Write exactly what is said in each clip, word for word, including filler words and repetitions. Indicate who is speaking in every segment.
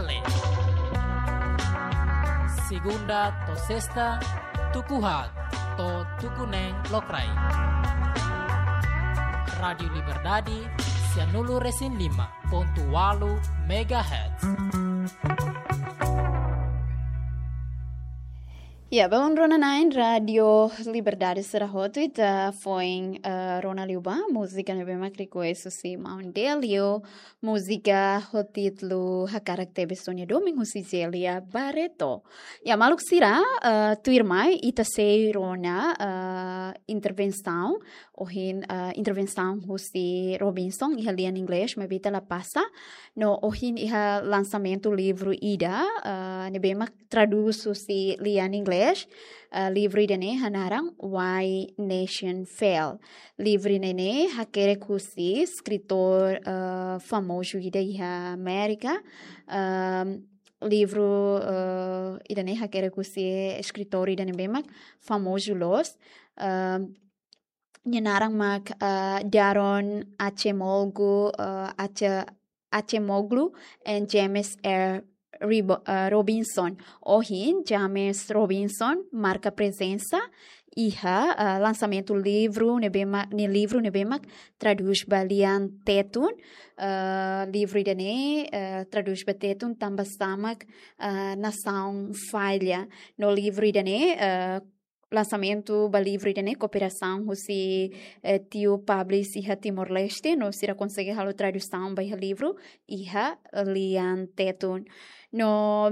Speaker 1: L. Segunda to sexta, tukuhat to tukuneng lokrai. Radio Liberdade, Cianulu Resin lima ponto walu megahertz.
Speaker 2: Ja, bawang Rona Nine, Radio Liberdade Serahoto, ita foi uh, Rona Liuba, música nebe macrico isso si Maundelio, música o título ha karakter Sonia Domingo Cizelia Barreto. Ja, maluk sira, uh, tu irmã, ita sei Rona, uh, intervenção, ohin uh, intervenção husi Robinson, iha lia em inglês, mas bita la passa, no ohin iha lançamento livro Ida, uh, nebe mak traduz husi lia em inglês. Uh, livro dene hanarang Why Nation Fell. Livro dene hakere kusi escritor uh, famoso ida iha América. Uh, livro uh, idane hakere kusi escritor idane bemak famoso los. Uh, Nyanarang mak uh, Daron Acemoglu, uh, Ace Acemoglu and James R. Robinson. Ohin, James Robinson, marca presença. Iha, uh, lançamento livro, nebemak, ne livro nebemak, traduz balian tetun, uh, livro idane, uh, traduz batetun, tamba samak, uh, nação falha. No livro idane, uh, lançamento ba livro idane, cooperação, husi eh, tio publish iha Timor-Leste, no sira consegue halo tradução ba iha livro, iha lian tetun. No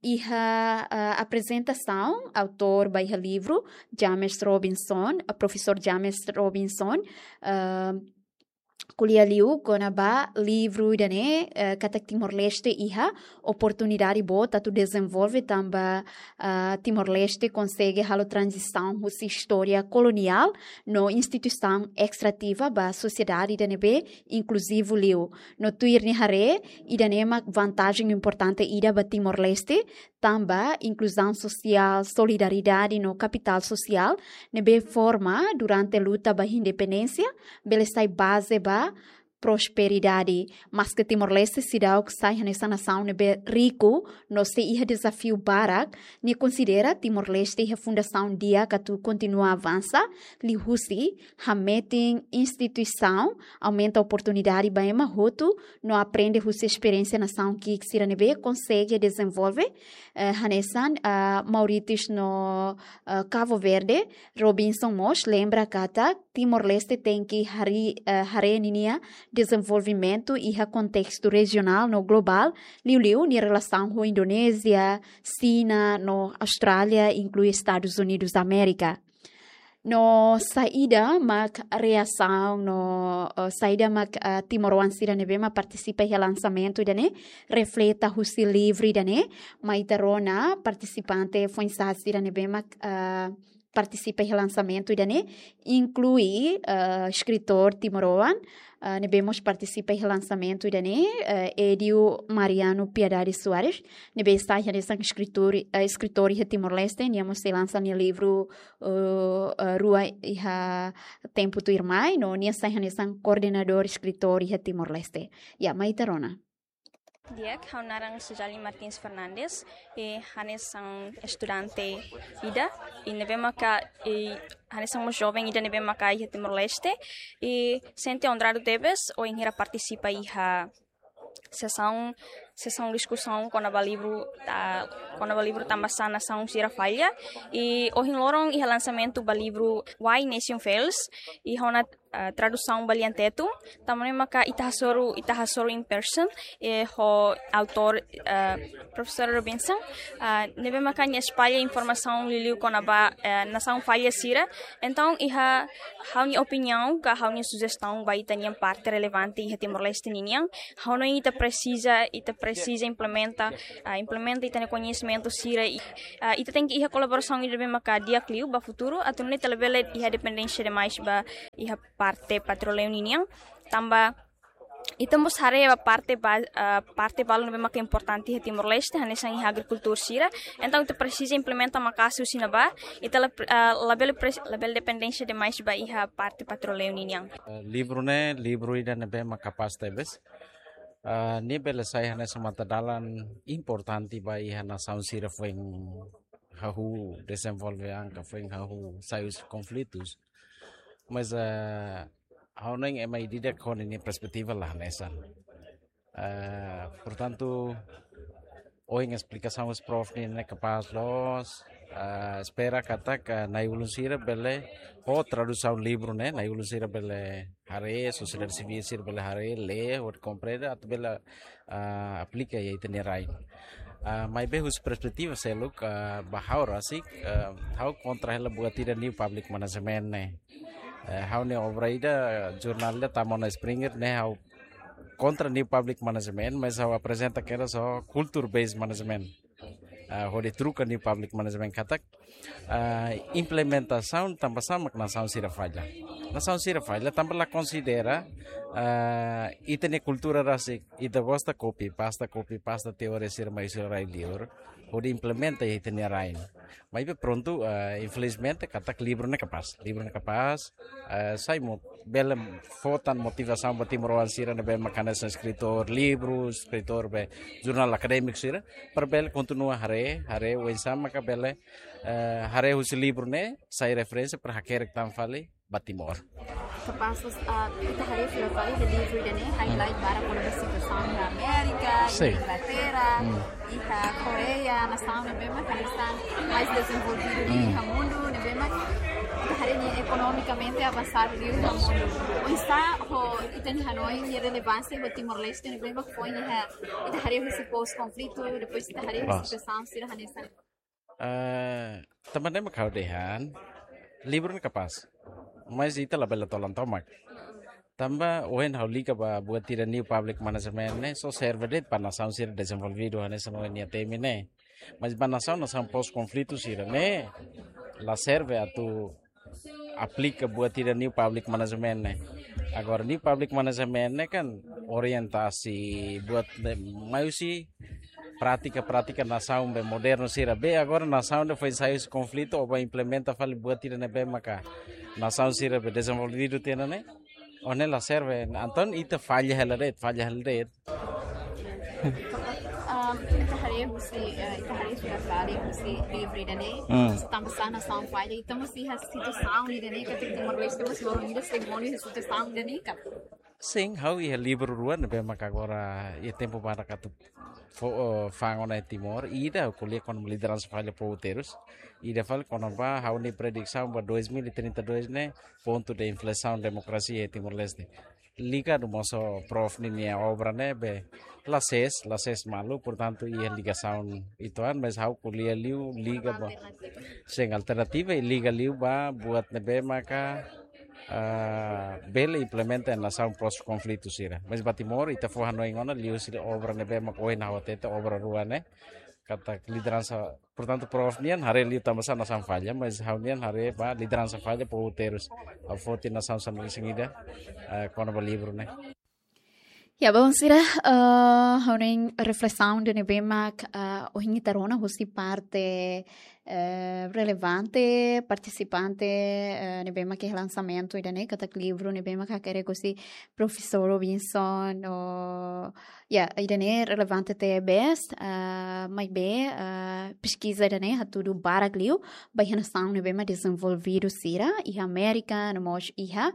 Speaker 2: iha uh, apresentação, autor ba iha livro, James Robinson, uh, professor James Robinson, uh, kuliah liu konaba livro idane uh, katak Timor-Leste iha oportunidade boa tu desenvolve tamba uh, Timor-Leste consegue halo transição husi história colonial no instituição extrativa ba sociedade idane be inclusivo liu no tuir ni hare idane mak vantagem importante ida ba Timor-Leste tamba inclusão social solidariedade no capital social nebe forma durante a luta ba independência belestai base ba prosperidade, mas que Timor-Leste se dá o que sai nessa nação nebe rico, no se iha desafio barak, ni considera Timor-Leste a fundação dia que tu continua a avançar, li husi, hameting instituição, aumenta a oportunidade bem mahoto, no aprende husi experiência nação que sira nebe consegue desenvolver, uh, hanesan uh, Mauritius no uh, Cabo Verde, Robinson Mosh lembra kata Timor-Leste tem que hari uh, hareninia desenvolvimento e a contexto regional no global, liu-liu em relação com a Indonésia, China, no Austrália, inclui Estados Unidos da América. No saída, mak reação, no uh, saída, mak uh, Timor-Wan sira nebe, ma participa em lançamento, dane, refleta o seu livro, dane, ma itarona, participante, foi sira nebe, mak uh, participa em lançamento, dane, inclui uh, escritor Timor-Wan, Uh, nebemos participa em lançamento dane uh, Edio Mariano Piedade Soares nebe está nessa escritor uh, escritor de Timor-Leste niamos se lança no livro uh, uh, Rua e a Tempo tu Irmã no nia está nessa coordenador escritor de Timor-Leste ya maitarona.
Speaker 3: Dia, eu narang Sejali Martins Fernandes e hanes sang estudante ida e nebema ka e hanes sang jovem ida nebema ka i Timor-Leste e sente Andrado Teves ou em ira participa i ha sessão sessão discussão quando a livro tá quando a livro também na nação sira falha e o lorong e lançamento do livro Why Nation Fails e hona uh, tradução balianteto também maka itahasoru itahasoru in person e o autor uh, professor Robinson uh, nebe maka nia espalha informação liliu quando a uh, nação falha sira então iha hauni opinião ka hauni sugestão vai taniam parte relevante e Timor-Leste ninhang hauni ita precisa ita precisa implementa uh, implementa ita conhecimento sira e uh, ita tem que iha colaboração ida bem maka dia clio ba futuro atune telebele iha dependência demais ba iha parte patroleu ninhang tamba itamos hare a parte ba, uh, parte balu bem maka importante e Timor-Leste hanesa iha agricultura sira então ita precisa implementa makasu sinaba ita uh, label label dependência demais ba iha parte patroleu ninhang
Speaker 4: uh, livro ne livro ida nebe maka pastebes Uh, ni bela saya hana semata dalan importante ba iha na sound sira foi hahu desenvolve anca foi hahu saios conflitos mas uh, hau nem é mai dida con ini perspectiva lah nessa uh, portanto hoje a explicação os prof ni ne capaz los uh, espera kata ka na evolução bele ho tradução livro né na evolução bele hare sociedade civil sir bele hare le ou compreende at bele uh, aplica e tem rai uh, mai be hus perspectiva se look uh, bahau rasik uh, how contra ela buat tidak new public management ne uh, how ne obraida jornal da tamona springer ne how contra new public management mas how apresenta que era só culture based management uh, hode truca new public management katak uh, implementação também sama na nação sira falha nação sira falha também lá considera uh, itene cultura rasik ita gosta copy pasta copy pasta teoria sira mais sira rai liur hode implementa itene rain mas be pronto uh, infelizmente katak livro não é capaz livro não é capaz uh, sai mo bela fotan motivação para timoroan sira na be makanas escritor livros escritor be jornal acadêmico sira para bela continua hare hare o insama ka bela uh, hare os livro né sai referência para hacker tam fale batimor
Speaker 2: capaz uh, kita hari sudah kali the livro dene highlight bara pula da situação na América e Inglaterra e a Coreia nação na mesma que estão mais desenvolvido no mundo na mesma hari ni economicamente avançado no mundo o está ho itani Hanoi e relevância do Timor-Leste na mesma foi a ita hari esse pós conflito depois ita hari essa situação sira hanesa
Speaker 4: uh, teman-teman kau dehan livro não capaz mas ita la bela tolan tomak tamba oen haulika ba buat tira new public management ne so serve det para nação sira desenvolvido nessa no nia temi ne mas ba nação nação pós conflito sira ne la serve a tu aplica buat tira new public management ne agora new public management ne kan orientasi buat maiusi prática-prática nação be moderno sira be agora nação de foi sair esse conflito ou vai implementa fale buat tira ne be maka nação sira be desenvolvido tena ne onde la serve anton ita falha helaret falha helaret
Speaker 2: um ita hari musi ita hari sudah kali musi livre dane estamos sana nação falha então musi a situação dane que tem Timor-Leste mas logo ainda segundo a situação dane cap
Speaker 4: sim how ia livro ruan be maka agora e tempo para catu fango na Timor ida kuliah com liderança falha pouteiros ida fala com ba how ni predição para dois mil e trinta e dois né ponto de inflação democracia Timor-Leste liga do nosso prof ni minha obra né be la ses la ses malu portanto ia ligação ituan mas how kuliah liu liga ba sem alternativa e liga liu ba buat nebe maka Uh, bela implementa na nação pós-conflito sira mas Batimor ita foi Hanoi ngona liu sira obra nebe makoi na hotete obra rua ne kata liderança portanto prof nian hare liu tamasa nação falha mas haunian hare ba liderança falha pouteiros a foto nação sanang singida uh, kono ba livro ne
Speaker 2: ya bom sira uh, honing reflexão de nebemak uh, o hingi tarona hosi parte uh, relevante participante uh, nebemak que lançamento ida ne kata livro nebemak hakere kosi professor Robinson o ya ida ne relevante te best uh, mai be uh, pesquisa ida ne hatudu baragliu bahinação nebemak desenvolvido sira e América no mos iha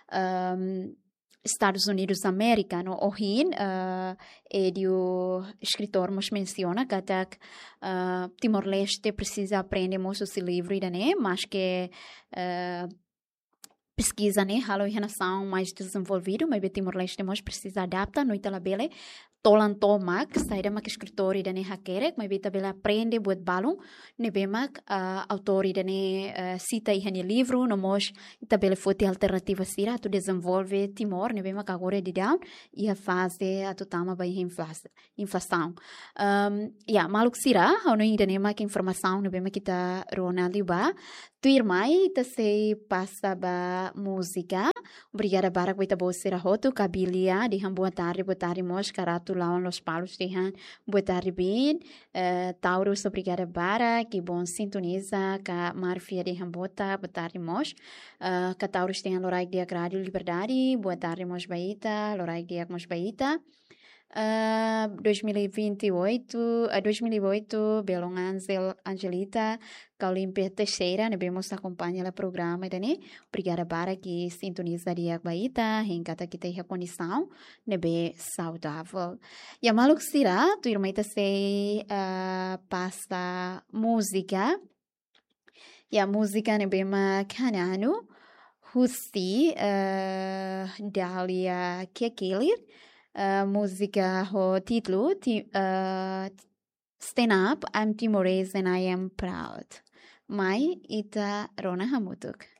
Speaker 2: um, Estados Unidos da América, no Ohin, uh, e o escritor nos menciona que uh, Timor-Leste precisa aprender muito esse livro, né? Mas que uh, pesquisa, né? Halo relação mais desenvolvido, mas Timor-Leste mas precisa adaptar, não é bele. Tolan tomak, saída mak escritor ida ne hakerek, mas beta bela aprende buat balung, ne bemak uh, autor ida ne uh, cita ihan livro, no mos ita bela foto alternativa sira, tu desenvolve Timor, ne bemak agora de down, e a fase a tu tama by inflação. Um, ya, maluk sira, hau no ida ne mak informação, ne bemak kita Ronald ba, tu irmai ita sei passa ba música, obrigada barak beta bo sira hotu, kabilia, di boa tarde, boa tarde mos, karatu lawan los palos tehan boa tarde bem uh, Taurus obrigada bara que bom sintoniza ka Marfia de Hambota boa tarde mos uh, ka Taurus tehan lorai dia Radio Liberdade boa tarde mos baita lorai dia mos baita Uh, dois mil e vinte e oito, uh, dois mil e oito, Belong Angel, Angelita, Kaulimpe Teixeira, né, vemos acompanha o programa, né? Obrigada para que sintonizaria a Baita, rencata que tem a condição, né, bem saudável. E a maluk será, tu irmã se uh, passa música, e a música, né, bem macanano, Husi, uh, Dahlia Kekilir, Uh, música o título ti, uh, Stand Up, I'm Timorese and I Am Proud. Mai ita Rona Hamutuk.